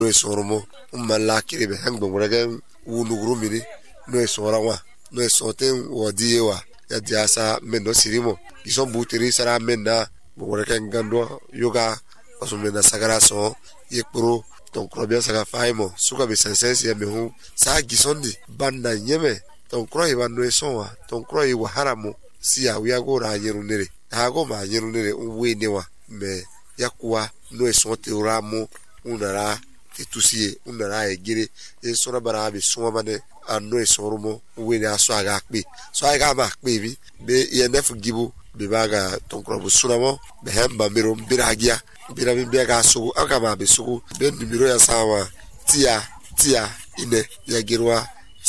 no soromo umala kirebe hangbo wuragen unuguru mini no sorawa no soten wodiwa ya diasa mendo sirimo iso butiri sara menna wuragen gando yoga osumena sagara so yekpro ton krobia saga faimo suka be sensensi ya mehu sa gisondi banda nyeme ton kroi bando sowa ton kroi wa haramo siya wiago ra yerunere hago ma yerunere unwenewa me yakuwa no sote uramo unara tetusie unara egire sora bara be soma bane anno soromo wene aso aga akpe so aga ma akpe bi be yenef gibu be baga ton krobu sunamo be hemba miro biragia bira bi aga so aga ma be so be numero ya sawa tia ine ya girwa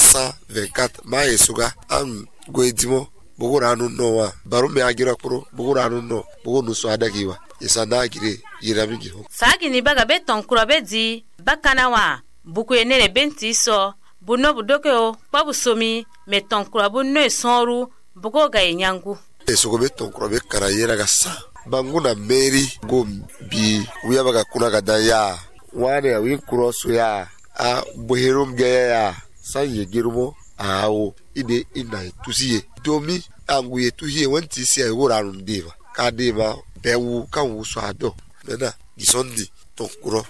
124 ma yesuga an goedimo bogora anu nowa baro me agira kuro bogora anu no bogonu so adagiwa isana gire yirami ho sagi ni baga be ton krobe di bakana wa buku enere benti so buno budokeo babu somi me ton krobu no sonru bugo ga enyangu eso be ton krobe karayera gasa banguna meri go bi wiya baga kuna ga daya wane wi cross ya a boherum ge ya sanye girumo awo ide ina tusiye domi anguye tuhiye wanti si ayora rundiva kadeva bewu kan wuso ado mena gisondi tonkuro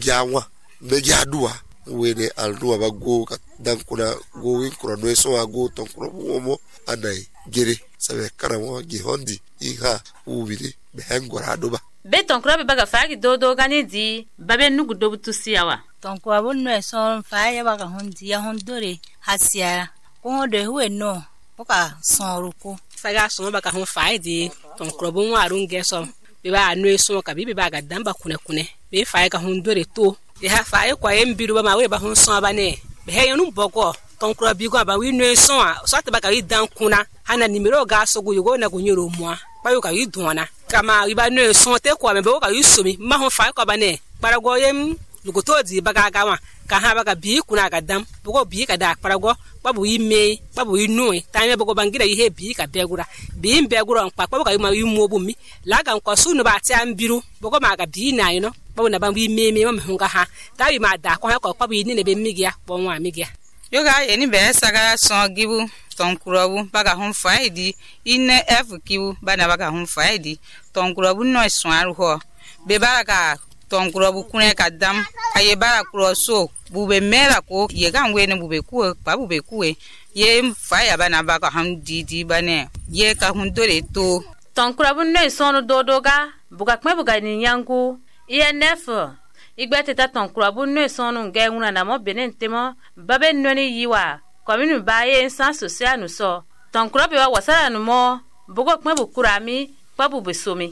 megi adua wene alduwa ba go dan kuna go win kuro no so ago tonkuro womo anai gere sabe karamo gihondi iha ubide be hangora adoba be tonkuro be baga faagi dodo ganidi babe nugu dobutusiyawa tonkuro bonno so faaya baga hondi ya hondore hasia ko de huwe no oka sonruko saga so baka hon faidi tonkuro bon warun geso be ba no so ka bi ba ga damba kune be faaya ka hondore to e ha faaya kwa embiru ba ma we ba hon so ba ne be he yonu bogo tonkuro bi go ba wi no so a so te ba ka wi dan kuna hana nimero ga so go yugo na go nyoro mua ba yo ka wi duona kama wi ba no so te kwa me be ka wi so mi ma hon faaya kwa ba ne para go yem lugoto di baga gawa ka ha baga bi kuna ga dam bugo bi ka da para go babu ime babu inu tanya bugo bangira ihe bi ka begura bi mbegura nkpa babu ka yuma yimu obu mi laga nkwa su no ba ti ambiru bugo ma ga bi na ino babu na babu ime me ma hunga ha ta bi ma da ko ha ko babu ni ne be migia bo nwa migia yoga eni be saga son gibu tonkurobu baga hun faidi ine f kibu bana baga hun faidi tonkurobu no son aruho be baga tonkurobu kune kadam aye bara kroso bube mera ko ye kan we ne bube ku pa bube ku ye faya bana baka han didi bane ye ka hun dore to tonkurabu ne sonu dodoga buga kme buga ni nyangu INF igbete ta tonkurabu ne sonu ngenguna na mo benentemo babe noni yiwa kominu baye insan social nu so tonkurabu wa wasara nu mo bugo kme bukurami pa bube somi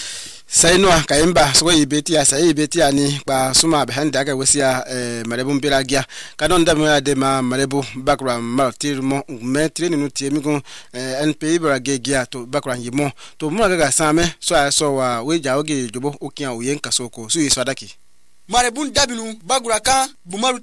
Sainwa kaimba so yibetia sai yibetia ni ba suma behanda ga wesia marebu mbiragia kanon da me de ma marebu background martirmo metre ni nutie migun NPI bragegia to background yimo to mu ga same so wa we jawoge jobo okian oyen kasoko so yiso adaki marebu dabinu bagura kan bumaru